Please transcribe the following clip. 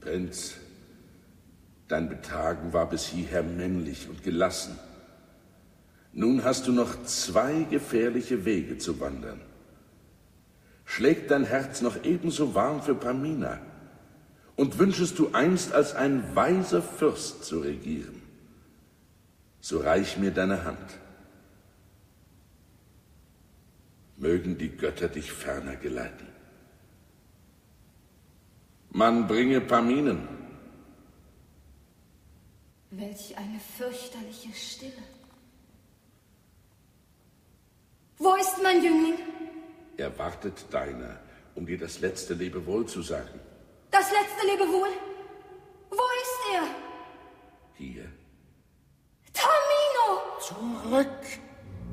Prinz, dein Betragen war bis hierher männlich und gelassen. Nun hast du noch 2 gefährliche Wege zu wandern. Schlägt dein Herz noch ebenso warm für Pamina und wünschest du einst als ein weiser Fürst zu regieren, so reich mir deine Hand. Mögen die Götter dich ferner geleiten. Man bringe Paminen. Welch eine fürchterliche Stille. Wo ist mein Jüngling? Er wartet deiner, um dir das letzte Lebewohl zu sagen. Das letzte Lebewohl?